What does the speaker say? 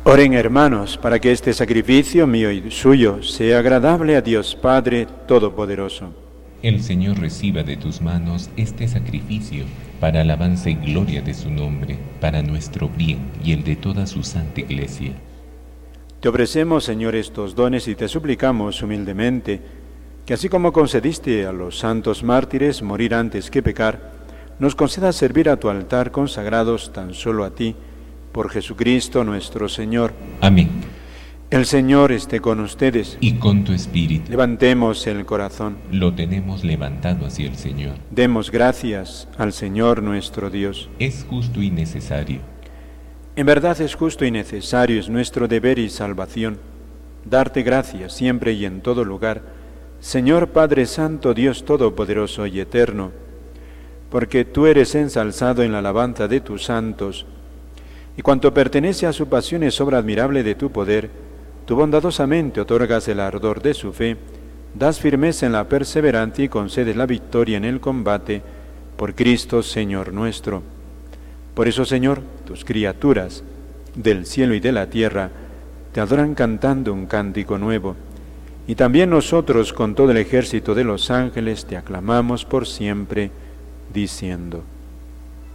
Oren, hermanos, para que este sacrificio mío y suyo sea agradable a Dios Padre Todopoderoso. El Señor reciba de tus manos este sacrificio para alabanza y gloria de su nombre, para nuestro bien y el de toda su santa Iglesia. Te ofrecemos, Señor, estos dones y te suplicamos humildemente que así como concediste a los santos mártires morir antes que pecar, nos concedas servir a tu altar consagrados tan solo a ti, por Jesucristo nuestro Señor. Amén. El Señor esté con ustedes. Y con tu espíritu. Levantemos el corazón. Lo tenemos levantado hacia el Señor. Demos gracias al Señor nuestro Dios. Es justo y necesario. En verdad es justo y necesario, es nuestro deber y salvación, darte gracias siempre y en todo lugar, Señor Padre Santo, Dios Todopoderoso y Eterno, porque tú eres ensalzado en la alabanza de tus santos, y cuanto pertenece a su pasión es obra admirable de tu poder. Tú bondadosamente otorgas el ardor de su fe, das firmeza en la perseverancia y concedes la victoria en el combate, por Cristo Señor nuestro. Por eso, Señor, tus criaturas del cielo y de la tierra te adoran cantando un cántico nuevo, y también nosotros con todo el ejército de los ángeles te aclamamos por siempre, diciendo: